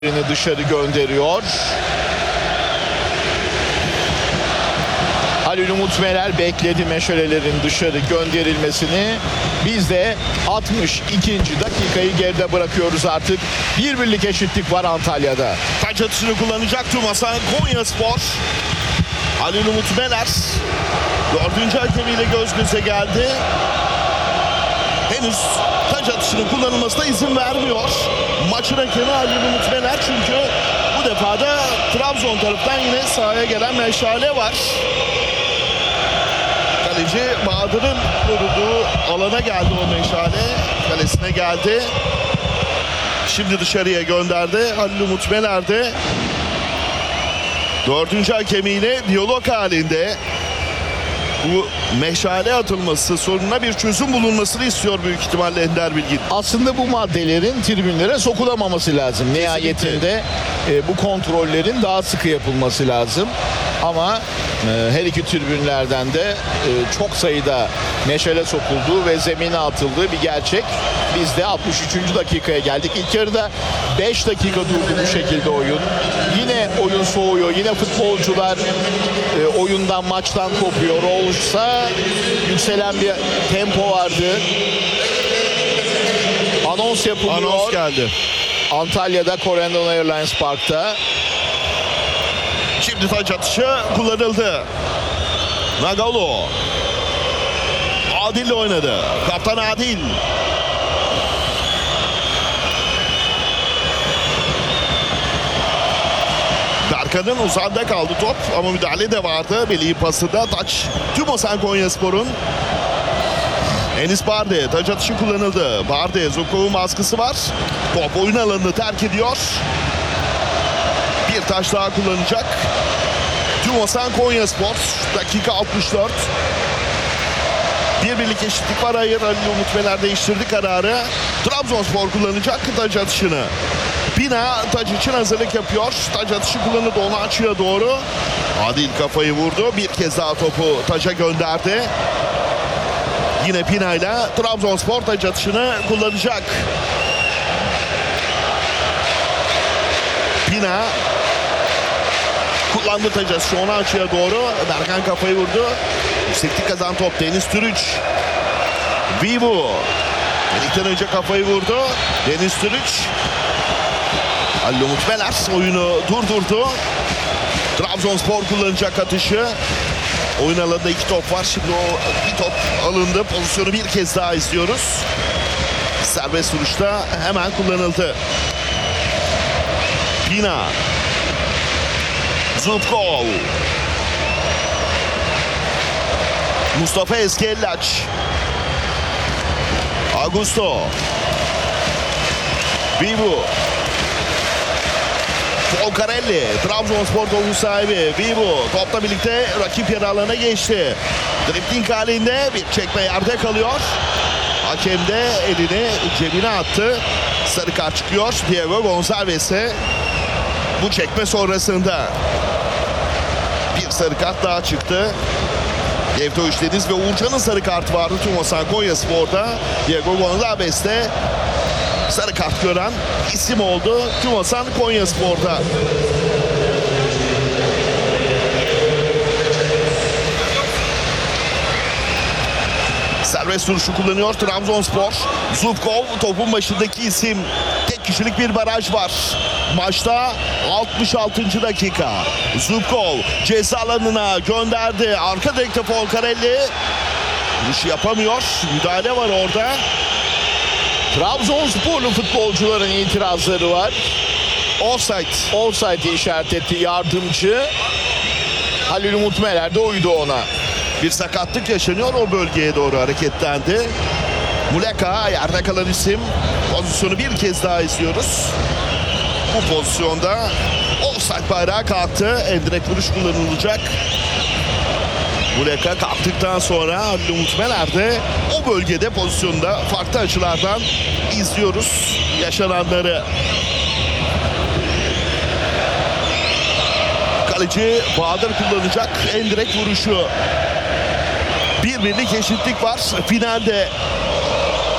Dışarı gönderiyor. Halil Umut Meler bekledi meşalelerin dışarı gönderilmesini. Biz de 62. dakikayı geride bırakıyoruz artık. 1-1'lik eşitlik var Antalya'da. Taç atışını kullanacak Tumasan Konyaspor. Halil Umut Meler 4. hakemiyle göz göze geldi. Henüz taç atışının kullanılmasına izin vermiyor. Maçın hakemi Halil Umut Meler, çünkü bu defa da Trabzon taraftan yine sahaya gelen meşale var. Kaleci Bahadır'ın koruduğu alana geldi o meşale. Kalesine geldi. Şimdi dışarıya gönderdi. Halil Umut Meler de 4. hakemiyle diyalog halinde. Bu meşale atılması sorununa bir çözüm bulunmasını istiyor büyük ihtimalle Ender Bilgin. Aslında bu maddelerin tribünlere sokulamaması lazım. Nihayetinde bu kontrollerin daha sıkı yapılması lazım. Ama her iki tribünlerden de çok sayıda meşale sokulduğu ve zemine atıldığı bir gerçek. Biz de 63. dakikaya geldik. İlk yarıda 5 dakika durdu bu şekilde oyun. Yine oyun soğuyor. Yine futbolcular oyundan, maçtan kopuyor. Olsa yükselen bir tempo vardı. Anons yapılıyor. Anons geldi. Antalya'da Corendon Airlines Park'ta. Şimdi taç atışı kullanıldı. Nagalo. Adil oynadı. Kaptan Adil. Berkan'ın uzağında kaldı top ama müdahale de vardı. Melih'in pası da taç. Tumasan Konyaspor'un. Enis Barde taç atışı kullanıldı. Barde, Zukov'un baskısı var. Top oyun alanını terk ediyor. Bir taş daha kullanacak. Tumasan Konyaspor. Dakika 64. 1-1'lik eşitlik var. Hayır, Halil Umut Meler değiştirdi kararı. Trabzonspor kullanacak taç atışını. Pina taç için hazırlık yapıyor. Taç atışı kullanıldı, onu açıya doğru. Adil kafayı vurdu. Bir kez daha topu taça gönderdi. Yine Pina ile Trabzonspor taç atışını kullanacak. Pina kullandı taç atışı, onu açıya doğru. Berkan kafayı vurdu. Yükseklik kazan top Deniz Türüç. Vivu. Melik'ten önce kafayı vurdu. Deniz Türüç. Halil Umut Meler oyunu durdurdu. Trabzonspor kullanacak atışı. Oyun alanında 2 top var. Şimdi o bir top alındı. Pozisyonu bir kez daha izliyoruz. Serbest vuruşta hemen kullanıldı. Pina. Zubkov. Mustafa Eskellaç. Augusto. Vivu. Folcarelli. Trabzonspor topu sahibi. Vivu. Topla birlikte rakip yarı alana geçti. Dribling halinde bir çekme yerde kalıyor. Hakem de elini cebine attı. Sarı kart çıkıyor Diego Gonçalves'e. Bu çekme sonrasında bir sarı kart daha çıktı. Gevtoviç Deniz ve Uğurcan'ın sarı kartı vardı Tumasan Konyaspor'da. Diego Gonçalves de sarı kart gören isim oldu Tumasan Konyaspor'da. Serbest vuruşu kullanıyor Trabzonspor. Zubkov topun başındaki isim. Tek kişilik bir baraj var. Maçta 66. dakika. Zubkov ceza alanına gönderdi. Arka direkte Folcarelli. Vuruşu yapamıyor. Müdahale var orada. Trabzonsporlu futbolcuların itirazları var. Offside. Offside'i işaret etti yardımcı. Halil Umut Meler de uydu ona. Bir sakatlık yaşanıyor, o bölgeye doğru hareketlendi. Muleka yerde kalan isim. Pozisyonu bir kez daha izliyoruz. Bu pozisyonda offside bayrağı kalktı. Endirekt vuruş kullanılacak. Muleka kalktıktan sonra Halil Umut Meler de o bölgede pozisyonda farklı açılardan izliyoruz yaşananları. Kaleci Bahadır kullanacak endirekt vuruşu. 1-1'lik eşitlik var finalde.